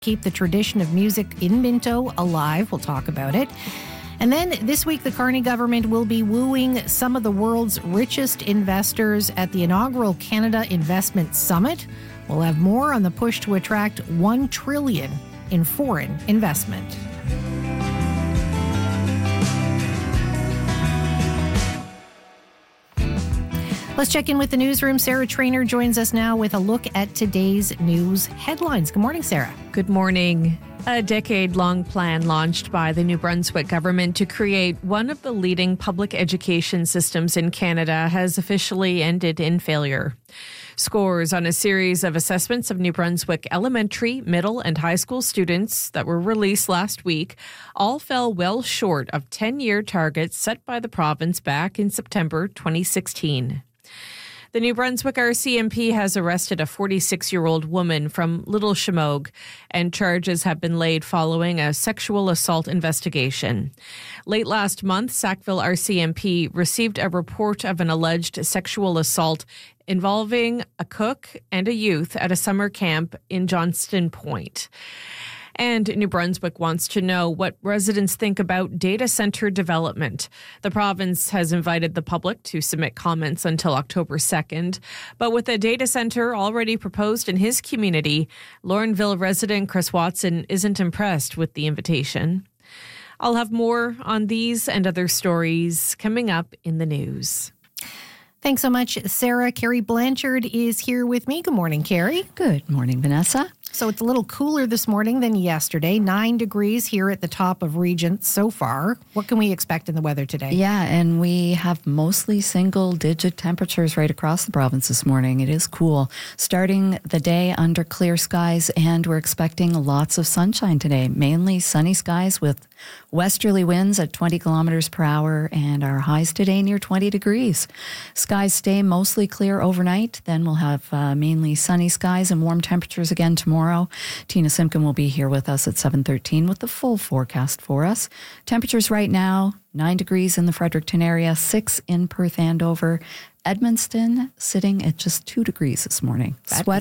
keep the tradition of music in Minto alive. We'll talk about it. And then this week, the Carney government will be wooing some of the world's richest investors at the inaugural Canada Investment Summit. We'll have more on the push to attract $1 trillion in foreign investment. Let's check in with the newsroom. Sarah Trainer joins us now with a look at today's news headlines. Good morning, Sarah. Good morning. A decade-long plan launched by the New Brunswick government to create one of the leading public education systems in Canada has officially ended in failure. Scores on a series of assessments of New Brunswick elementary, middle, and high school students that were released last week all fell well short of 10-year targets set by the province back in September 2016. The New Brunswick RCMP has arrested a 46-year-old woman from Little Shamogue, and charges have been laid following a sexual assault investigation. Late last month, Sackville RCMP received a report of an alleged sexual assault involving a cook and a youth at a summer camp in Johnston Point. And New Brunswick wants to know what residents think about data center development. The province has invited the public to submit comments until October 2nd. But with a data center already proposed in his community, Laurenville resident Chris Watson isn't impressed with the invitation. I'll have more on these and other stories coming up in the news. Thanks so much, Sarah. Carrie Blanchard is here with me. Good morning, Carrie. Good morning, Vanessa. So it's a little cooler this morning than yesterday. 9 degrees here at the top of Regent so far. What can we expect in the weather today? Yeah, and we have mostly single-digit temperatures right across the province this morning. It is cool. Starting the day under clear skies, and we're expecting lots of sunshine today. Mainly sunny skies with westerly winds at 20 kilometers per hour, and our highs today near 20 degrees. Skies stay mostly clear overnight. Then we'll have mainly sunny skies and warm temperatures again tomorrow. Tina Simpkin will be here with us at 7:13 with the full forecast for us. Temperatures right now, 9 degrees in the Fredericton area, 6 in Perth Andover. Edmundston sitting at just 2 degrees this morning.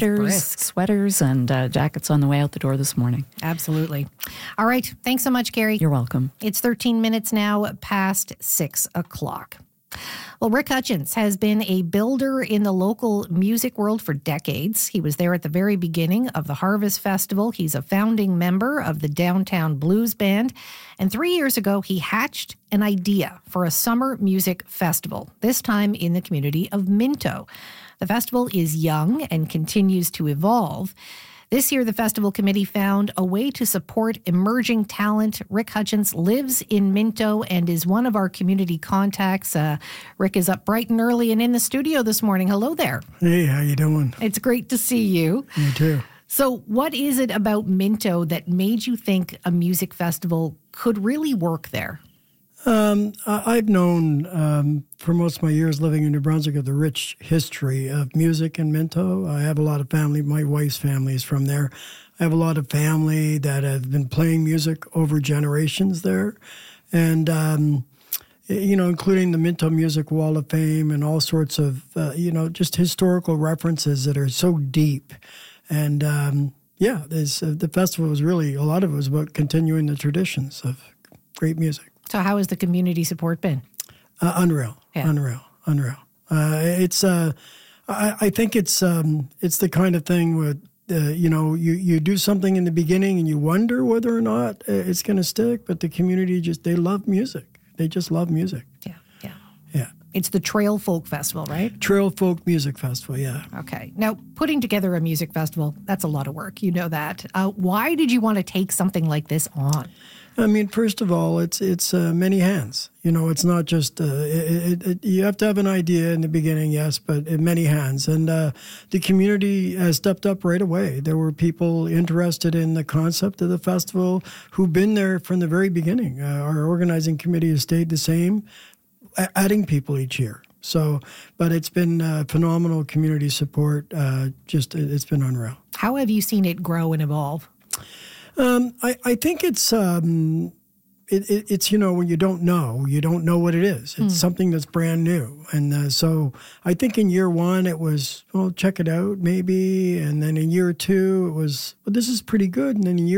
Sweaters and jackets on the way out the door this morning. Absolutely. All right. Thanks so much, Carrie. You're welcome. It's 13 minutes now past 6 o'clock. Well, Rick Hutchins has been a builder in the local music world for decades. He was there at the very beginning of the Harvest Festival. He's a founding member of the Downtown Blues Band. And 3 years ago, he hatched an idea for a summer music festival, this time in the community of Minto. The festival is young and continues to evolve. This year, the festival committee found a way to support emerging talent. Rick Hutchins lives in Minto and is one of our community contacts. Rick is up bright and early and in the studio this morning. Hello there. Hey, how you doing? It's great to see you. You too. So what is it about Minto that made you think a music festival could really work there? I've known for most of my years living in New Brunswick of the rich history of music in Minto. I have a lot of family. My wife's family is from there. I have a lot of family that have been playing music over generations there. And, including the Minto Music Wall of Fame and all sorts of, just historical references that are so deep. And, the festival was really, a lot of it was about continuing the traditions of great music. So how has the community support been? Unreal. It's I think it's the kind of thing where you do something in the beginning and you wonder whether or not it's going to stick, but the community they love music. They just love music. Yeah. It's the Trail Folk Festival, right? Trail Folk Music Festival, yeah. Okay. Now, putting together a music festival, that's a lot of work. You know that. Why did you want to take something like this on? I mean, first of all, it's many hands. It's not just you have to have an idea in the beginning, yes, but in many hands. And the community has stepped up right away. There were people interested in the concept of the festival who've been there from the very beginning. Our organizing committee has stayed the same, adding people each year. So, but it's been phenomenal community support. It's been unreal. How have you seen it grow and evolve? I think it's it's, when you don't know what it is. It's something that's brand new. And so I think in year one, it was, well, check it out maybe. And then in year two, it was, well, this is pretty good. And then in year